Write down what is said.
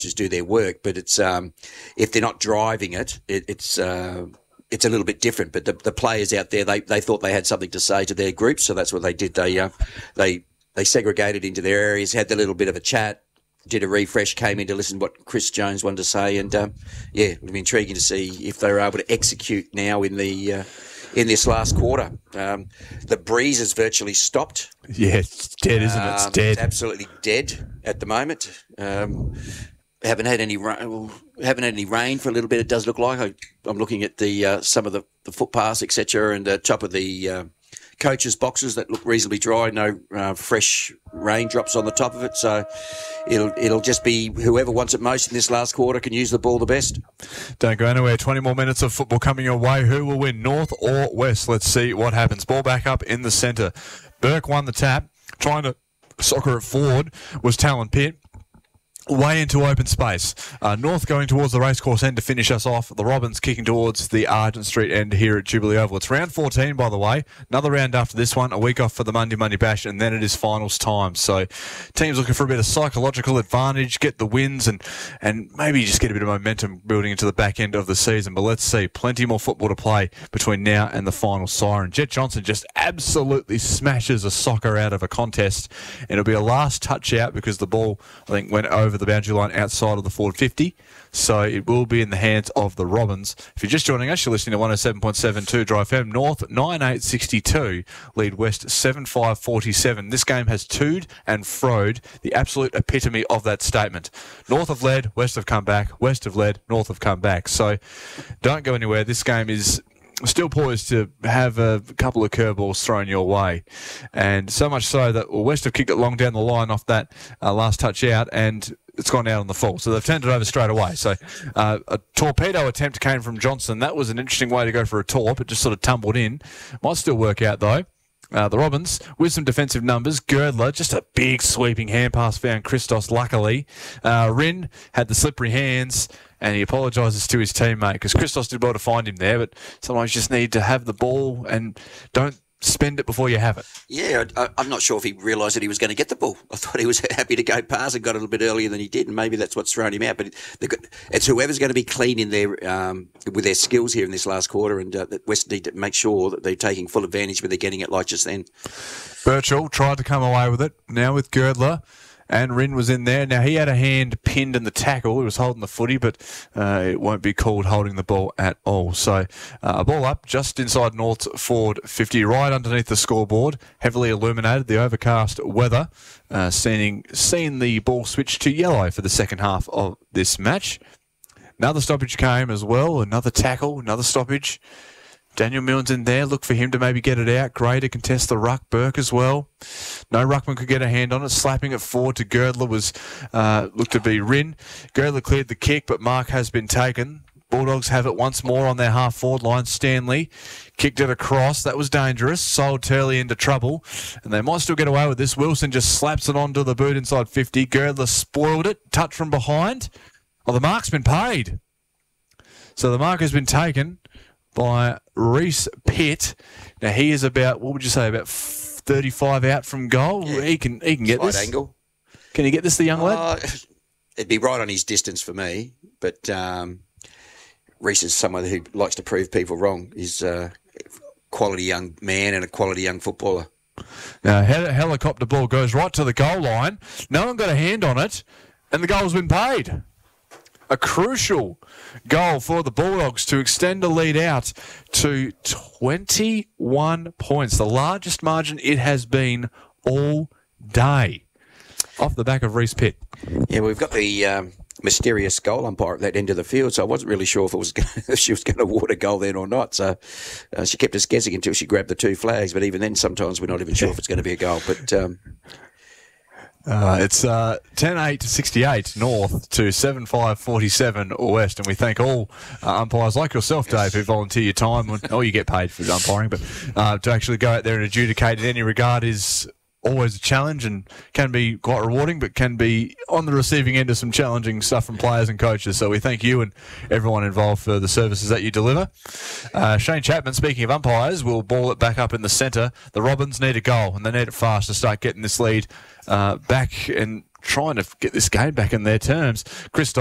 coaches do their work, but it's if they're not driving it's a little bit different. But the players out there, they thought they had something to say to their groups, so that's what they did. They segregated into their areas, had a little bit of a chat, did a refresh, came in to listen to what Chris Jones wanted to say, and it'll be intriguing to see if they're able to execute now in this last quarter. The breeze has virtually stopped. Yeah, it's dead, isn't it? It's dead. It's absolutely dead at the moment. Haven't had any rain for a little bit. It does look like. I'm looking at the some of the footpaths, etc., and the top of the coaches' boxes that look reasonably dry. No fresh raindrops on the top of it. So it'll just be whoever wants it most in this last quarter can use the ball the best. Don't go anywhere. 20 more minutes of football coming your way. Who will win, North or West? Let's see what happens. Ball back up in the centre. Burke won the tap. Trying to soccer it forward was Talon Pitt. Way into open space. North going towards the racecourse end to finish us off. The Robins kicking towards the Argent Street end here at Jubilee Oval. It's round 14, by the way. Another round after this one. A week off for the Monday Bash, and then it is finals time. So teams looking for a bit of psychological advantage, get the wins, and maybe just get a bit of momentum building into the back end of the season. But let's see. Plenty more football to play between now and the final siren. Jet Johnson just absolutely smashes a soccer out of a contest, and it'll be a last touch out because the ball, I think, went over the boundary line outside of the forward 50. So it will be in the hands of the Robins. If you're just joining us, you're listening to 107.72 Drive FM. North 9-8-62, lead West 7-5-47. This game has toed and froed, the absolute epitome of that statement. North have led, West have come back. West have led, North have come back. So don't go anywhere. This game is still poised to have a couple of curveballs thrown your way. And so much so that West have kicked it long down the line off that last touch out, and it's gone out on the full. So they've turned it over straight away. So a torpedo attempt came from Johnson. That was an interesting way to go for a torp. It just sort of tumbled in. Might still work out, though. The Robins, with some defensive numbers. Girdler, just a big sweeping hand pass found Christos, luckily. Rin had the slippery hands, and he apologises to his teammate because Christos did well to find him there, but sometimes you just need to have the ball and don't spend it before you have it. Yeah, I'm not sure if he realised that he was going to get the ball. I thought he was happy to go past and got a little bit earlier than he did, and maybe that's what's thrown him out. But it's whoever's going to be clean in their with their skills here in this last quarter, and that West need to make sure that they're taking full advantage when they're getting it like just then. Birchall tried to come away with it. Now with Girdler. And Rin was in there. Now, he had a hand pinned in the tackle. He was holding the footy, but it won't be called holding the ball at all. So, a ball up just inside North's forward 50, right underneath the scoreboard, heavily illuminated. The overcast weather, seeing the ball switch to yellow for the second half of this match. Another stoppage came as well. Another tackle, another stoppage. Daniel Milne's in there. Look for him to maybe get it out. Gray to contest the ruck. Burke as well. No ruckman could get a hand on it. Slapping it forward to Girdler was looked to be Rin. Girdler cleared the kick, but mark has been taken. Bulldogs have it once more on their half-forward line. Stanley kicked it across. That was dangerous. Sold Turley into trouble. And they might still get away with this. Wilson just slaps it onto the boot inside 50. Girdler spoiled it. Touch from behind. Oh, the mark's been paid. So the mark has been taken by Reese Pitt. Now, he is about, what would you say, about 35 out from goal? Yeah. He can get this. Angle. Can he get this, the young lad? It'd be right on his distance for me, but Reese is someone who likes to prove people wrong. He's a quality young man and a quality young footballer. Now, helicopter ball goes right to the goal line. No one got a hand on it, and the goal's been paid. A crucial goal for the Bulldogs to extend the lead out to 21 points, the largest margin it has been all day, off the back of Reese Pitt. Yeah, we've got the mysterious goal umpire at that end of the field, so I wasn't really sure if she was going to award a goal then or not. So she kept us guessing until she grabbed the two flags, but even then sometimes we're not even sure if it's going to be a goal. But it's 10-8-68 North to 7-5-47 West, and we thank all umpires like yourself, Dave, who volunteer your time, or you get paid for umpiring, but to actually go out there and adjudicate in any regard is always a challenge and can be quite rewarding, but can be on the receiving end of some challenging stuff from players and coaches. So we thank you and everyone involved for the services that you deliver. Shane Chapman, speaking of umpires, will ball it back up in the centre. The Robins need a goal, and they need it fast to start getting this lead back and trying to get this game back in their terms. Chris